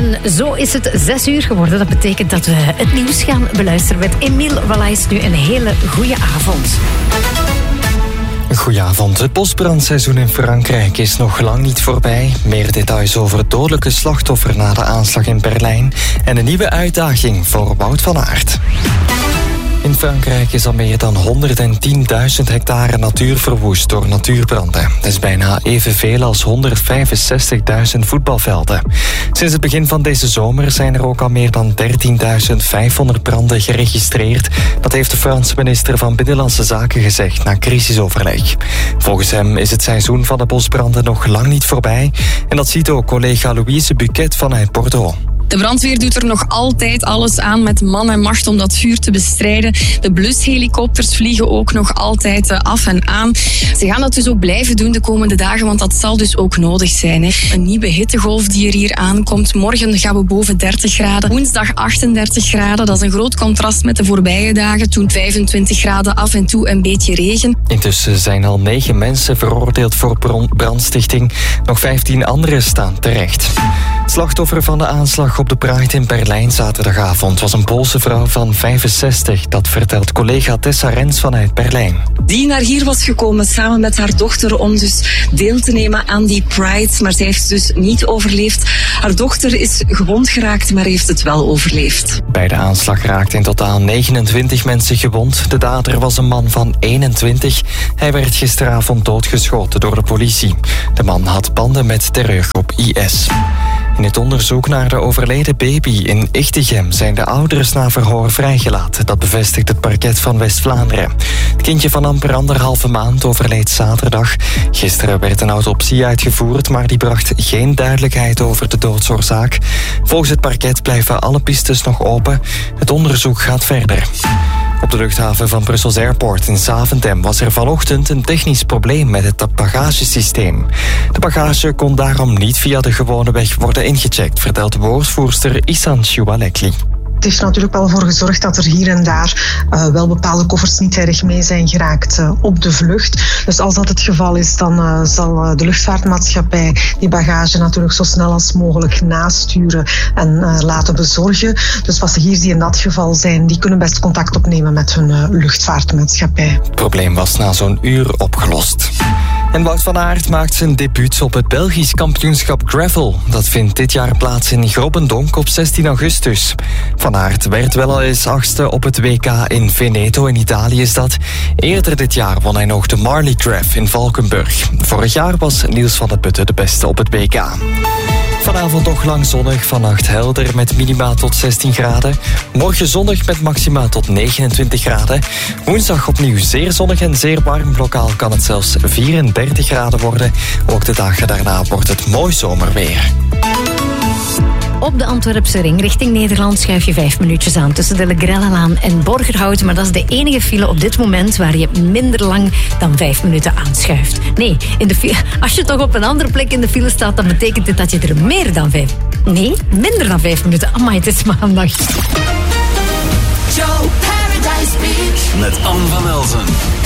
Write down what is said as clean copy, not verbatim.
En zo is het 6 uur geworden. Dat betekent dat we het nieuws gaan beluisteren met Emile Wallays. Nu een hele goede avond. Goedenavond. Het bosbrandseizoen in Frankrijk is nog lang niet voorbij. Meer details over het dodelijke slachtoffer na de aanslag in Berlijn en een nieuwe uitdaging voor Wout van Aert. In Frankrijk is al meer dan 110.000 hectare natuur verwoest door natuurbranden. Dat is bijna evenveel als 165.000 voetbalvelden. Sinds het begin van deze zomer zijn er ook al meer dan 13.500 branden geregistreerd. Dat heeft de Franse minister van Binnenlandse Zaken gezegd na crisisoverleg. Volgens hem is het seizoen van de bosbranden nog lang niet voorbij. En dat ziet ook collega Louise Buquet vanuit Bordeaux. De brandweer doet er nog altijd alles aan met man en macht om dat vuur te bestrijden. De blushelikopters vliegen ook nog altijd af en aan. Ze gaan dat dus ook blijven doen de komende dagen, want dat zal dus ook nodig zijn. Een nieuwe hittegolf die er hier aankomt. Morgen gaan we boven 30 graden. Woensdag 38 graden. Dat is een groot contrast met de voorbije dagen. Toen 25 graden, af en toe een beetje regen. Intussen zijn al 9 mensen veroordeeld voor brandstichting. Nog 15 anderen staan terecht. Slachtoffer van de aanslag op de Pride in Berlijn zaterdagavond was een Poolse vrouw van 65. Dat vertelt collega Tessa Rens vanuit Berlijn. Die naar hier was gekomen samen met haar dochter om dus deel te nemen aan die Pride. Maar zij heeft dus niet overleefd. Haar dochter is gewond geraakt, maar heeft het wel overleefd. Bij de aanslag raakten in totaal 29 mensen gewond. De dader was een man van 21. Hij werd gisteravond doodgeschoten door de politie. De man had banden met terreurgroep IS. In het onderzoek naar de overleden baby in Echtegem zijn de ouders na verhoor vrijgelaten. Dat bevestigt het parket van West-Vlaanderen. Het kindje van amper 1,5 maand overleed zaterdag. Gisteren werd een autopsie uitgevoerd, maar die bracht geen duidelijkheid over de doodsoorzaak. Volgens het parket blijven alle pistes nog open. Het onderzoek gaat verder. Op de luchthaven van Brussels Airport in Zaventem was er vanochtend een technisch probleem met het bagagesysteem. De bagage kon daarom niet via de gewone weg worden ingecheckt, vertelt woordvoerster Isan Choualekli. Het heeft natuurlijk wel voor gezorgd dat er hier en daar wel bepaalde koffers niet tijdig mee zijn geraakt op de vlucht. Dus als dat het geval is, dan zal de luchtvaartmaatschappij die bagage natuurlijk zo snel als mogelijk nasturen en laten bezorgen. Dus passagiers die in dat geval zijn, die kunnen best contact opnemen met hun luchtvaartmaatschappij. Het probleem was na zo'n uur opgelost. En Wout van Aert maakt zijn debuut op het Belgisch kampioenschap Gravel. Dat vindt dit jaar plaats in Grobbendonk op 16 augustus. Van Aert werd wel al eens 8e op het WK in Veneto in Italië is dat. Eerder dit jaar won hij nog de Marley Graf in Valkenburg. Vorig jaar was Niels van het Putten de beste op het WK. Vanavond nog lang zonnig, vannacht helder met minima tot 16 graden. Morgen zonnig met maxima tot 29 graden. Woensdag opnieuw zeer zonnig en zeer warm. Lokaal kan het zelfs 34 graden worden. Ook de dagen daarna wordt het mooi zomerweer. Op de Antwerpse ring richting Nederland schuif je 5 minuutjes aan tussen de Legrellenlaan en Borgerhout. Maar dat is de enige file op dit moment waar je minder lang dan 5 minuten aanschuift. Nee, als je toch op een andere plek in de file staat, dan betekent dit dat je er minder dan 5 minuten. Amai, het is maandag. Joe Paradise Beach met Anne van Elsen.